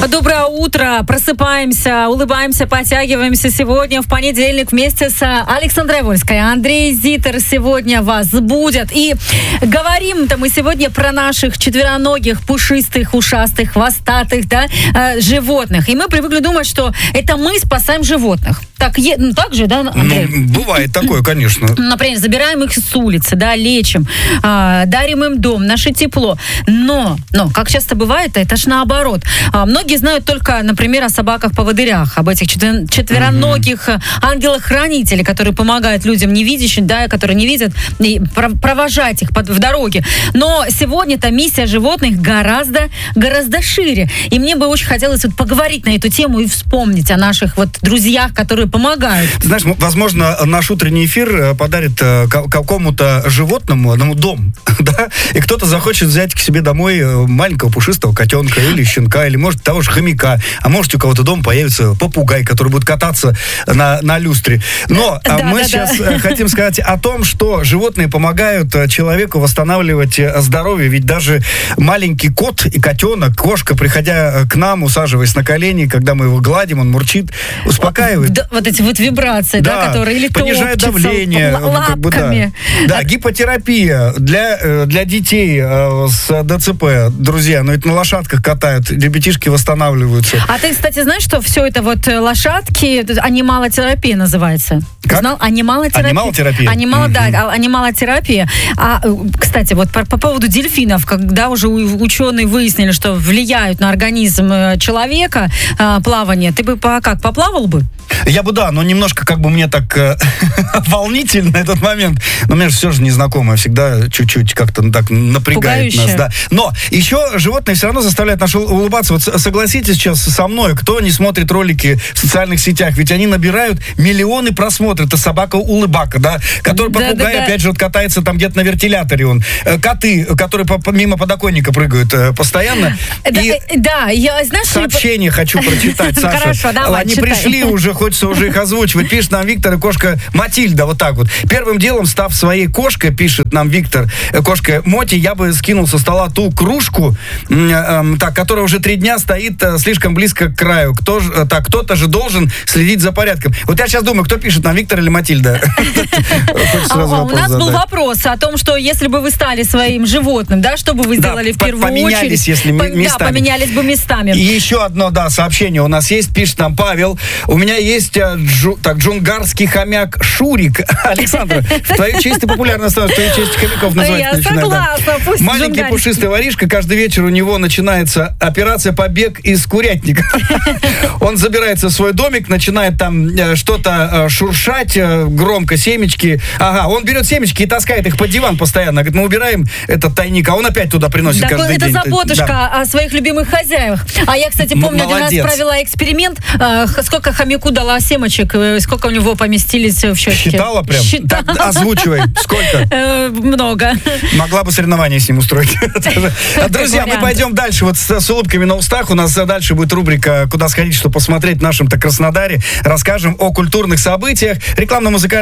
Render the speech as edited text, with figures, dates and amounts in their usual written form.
Доброе утро. Просыпаемся, улыбаемся, подтягиваемся сегодня в понедельник вместе с Александрой Вольской. Андрей Зитер сегодня вас будет. И говорим-то мы сегодня про наших четвероногих, пушистых, ушастых, хвостатых, да, животных. И мы привыкли думать, что это мы спасаем животных. Так же, да, Андрей? Бывает такое, конечно. Например, забираем их с улицы, да, лечим, дарим им дом, наше тепло. Но, как часто бывает, это ж наоборот. Многие знают только, например, о собаках-поводырях, об этих четвероногих ангелах-хранителей, которые помогают людям невидящим, да, которые не видят, и провожать их в дороге. Но сегодня-то миссия животных гораздо шире. И мне бы очень хотелось поговорить на эту тему и вспомнить о наших друзьях, которые помогают. Знаешь, возможно, наш утренний эфир подарит какому-то животному одному дом, да, и кто-то захочет взять к себе домой маленького пушистого котенка или щенка, или, может, того же хомяка, а может, у кого-то дома появится попугай, который будет кататься на люстре. Но мы сейчас хотим сказать о том, что животные помогают человеку восстанавливать здоровье, ведь даже маленький кот и котенок, кошка, приходя к нам, усаживаясь на колени, когда мы его гладим, он мурчит, успокаивает. Вот эти которые, которые или понижает давление лапками. Да, гипотерапия для детей с ДЦП, друзья, но это на лошадках катают, ребятишки восстанавливаются. А ты, кстати, знаешь, что все это лошадки, анималотерапия называется? Как? Знал? Анималотерапия. Анималотерапия. Кстати, по поводу дельфинов, когда уже ученые выяснили, что влияют на организм человека плавание, ты бы поплавал бы? Я бы, да, но немножко мне так волнительно этот момент. Но мне же все же незнакомое, всегда чуть-чуть как-то так напрягает пугающе нас. Да. Но еще животные все равно заставляют нас улыбаться. Согласитесь сейчас со мной, кто не смотрит ролики в социальных сетях, ведь они набирают миллионы просмотров. Это собака-улыбака, да, который попугай, опять же, катается там где-то на вертиляторе он. Коты, которые мимо подоконника прыгают постоянно. Я, знаешь... Сообщение хочу прочитать, Саша. Хорошо, давай, они читай. пришли уже, хочется уже их озвучивать. Пишет нам Виктор и кошка Матильда, вот так вот. Первым делом, став своей кошкой, пишет нам Виктор, кошка Моти, я бы скинул со стола ту кружку, которая уже 3 дня стоит слишком близко к краю. Кто-то же должен следить за порядком. Вот я сейчас думаю, кто пишет нам, Виктор или Матильда? У нас был вопрос о том, что если бы вы стали своим животным, да, что бы вы сделали в первую очередь? Поменялись, если местами. Да, поменялись бы местами. И еще одно, сообщение у нас есть, пишет нам Павел. У меня есть джунгарский хомяк Шурик. Александра, в твою честь ты популярно стала, в твою честь хомяков называть. Я согласна, пусть маленький пушистый воришка, каждый вечер у него начинается операция «Побег из курятника». Он забирается в свой домик, начинает там что-то шуршать громко, семечки. Он берет семечки и таскает их под диван постоянно. Говорит, мы убираем этот тайник, а он опять туда приносит каждый день. Это заботушка о своих любимых хозяевах. А я, кстати, помню, один раз провела эксперимент, сколько хомяку дала семечек, сколько у него поместились в щечке. Считала прям? Так, озвучивай. Сколько? Много. Могла бы соревнования с ним устроить. Друзья, мы пойдем дальше. С улыбками на устах. У нас дальше будет рубрика «Куда сходить, что посмотреть» в нашем-то Краснодаре. Расскажем о культурных событиях. Рекламно-музыкальная